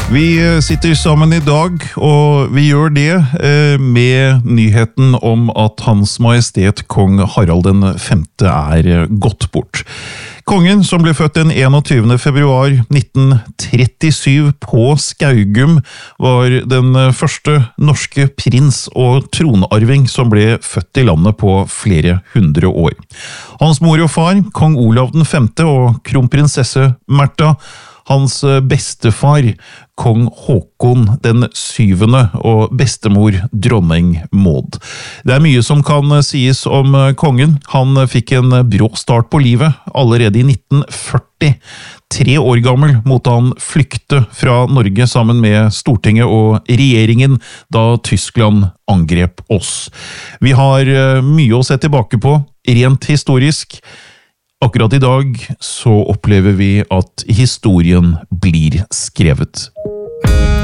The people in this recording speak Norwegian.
Vi sitter sammen I dag, og vi gjør det med nyheten om at Hans Majestet Kong Harald den 5. gått bort. Kongen, som ble født den 21. februar 1937 på Skaugum, var den første norske prins og tronarving som ble født I landet på flere hundre år. Hans mor og far, kong Olav den 5. og kronprinsesse Märtha, hans bestefar, kong Håkon den 7. og bestemor dronning Maud. Det mye som kan sies om kongen. Han fikk en brå start på livet allerede I 1940. 3 år gammel måtte han flykte fra Norge sammen med Stortinget og regjeringen da Tyskland angrep oss. Vi har mye å se tilbake på, rent historisk. Akkurat I dag så opplever vi at historien blir skrevet.